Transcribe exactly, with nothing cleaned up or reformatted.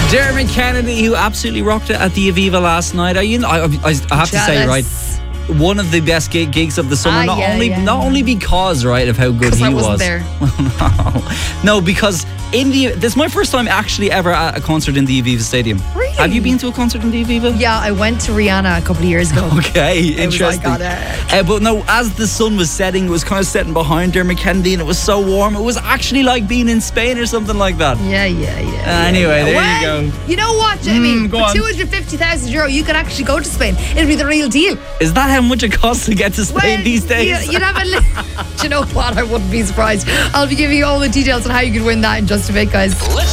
Dermot Kennedy, who absolutely rocked it at the Aviva last night. Are you? I, I, I have to say, right, one of the best gig, gigs of the summer. Ah, not yeah, only, yeah. not only because, right, of how good he I wasn't was. there. no, no, because in the this is my first time actually ever at a concert in the Aviva Stadium. Really? Have you been to a concert in the Aviva? Yeah, I went to Rihanna a couple of years ago. Okay, It was interesting. iconic. Uh, but no, as the sun was setting, it was kind of setting behind Dermot Kennedy, and it was so warm. It was actually like being in Spain or something like that. Yeah, yeah, yeah. Uh, anyway, yeah. there well, you go. You know what, Jamie? Mm, go For on. two hundred fifty thousand euro, you could actually go to Spain. It'd be the real deal. Is that how much it costs to get to Spain Well, these days? You, you'd have a li- Do you know what? I wouldn't be surprised. I'll be giving you all the details on how you could win that in just a bit, guys.